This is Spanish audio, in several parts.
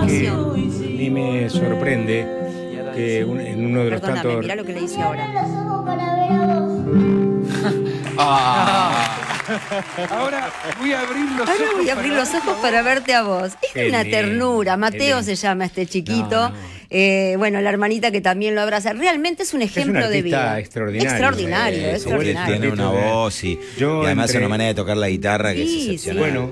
emoción. Ni me sorprende que en uno de los Perdóname, tantos... mirá lo que le dice ahora. Ahora voy a abrir los Ahora ojos. voy a abrir los ojos para verte a vos. Qué Es una lindo, ternura. qué Mateo lindo. se llama este chiquito. No, no. Bueno, la hermanita que también lo abraza. Realmente es un ejemplo de vida. extraordinario. Extraordinario, extraordinario. Tiene una voz y además una manera de tocar la guitarra que Sí, es excepcional. Bueno,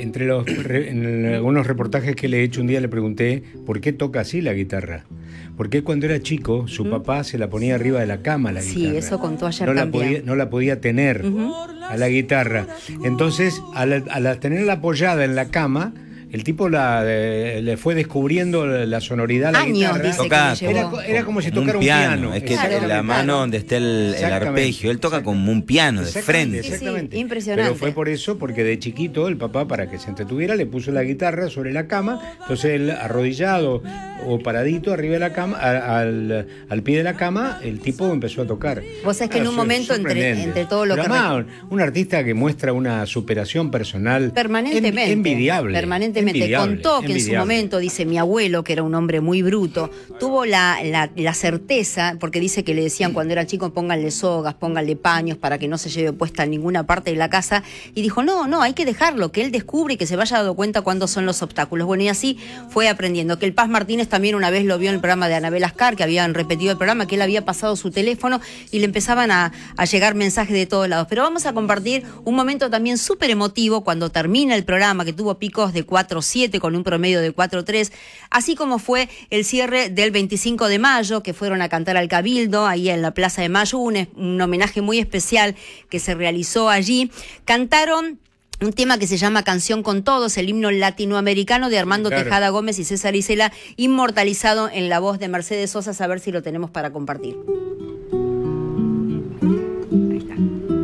en algunos reportajes que le he hecho un día le pregunté por qué toca así la guitarra. Porque cuando era chico, su papá se la ponía arriba de la cama la Sí, guitarra. eso contó ayer no también. No la podía tener a la guitarra. Entonces, al tenerla apoyada en la cama, el tipo le fue descubriendo la sonoridad a la Años, guitarra. dice Toca que le llevó. Era como si como tocara un piano. Es que Claro, la mano claro. donde está el arpegio, él toca como un piano de frente. Sí, sí, Exactamente. impresionante. Pero fue por eso, porque de chiquito el papá, para que se entretuviera, le puso la guitarra sobre la cama. Entonces él, arrodillado o paradito arriba de la cama, al pie de la cama, el tipo empezó a tocar. Vos sabés que en un momento, entre todo lo Pero que... además, un artista que muestra una superación personal Permanentemente. envidiable. Permanentemente. Envidiable, Contó que en su envidiable. momento, dice mi abuelo, que era un hombre muy bruto, tuvo la certeza, porque dice que le decían cuando era chico, pónganle sogas, pónganle paños para que no se lleve puesta en ninguna parte de la casa, y dijo, no, hay que dejarlo, que él descubre y que se vaya dando cuenta cuándo son los obstáculos. Bueno, y así fue aprendiendo. Que el Paz Martínez también una vez lo vio en el programa de Anabel Ascar, que habían repetido el programa, que él había pasado su teléfono y le empezaban a llegar mensajes de todos lados. Pero vamos a compartir un momento también súper emotivo cuando termina el programa, que tuvo picos de 4.7 con un promedio de 4.3, así como fue el cierre del 25 de mayo, que fueron a cantar al Cabildo, ahí en la Plaza de Mayo, un homenaje muy especial que se realizó allí. Cantaron un tema que se llama Canción con Todos, el himno latinoamericano de Armando Claro. Tejada Gómez y César Isela, inmortalizado en la voz de Mercedes Sosa. A ver si lo tenemos para compartir. Ahí está.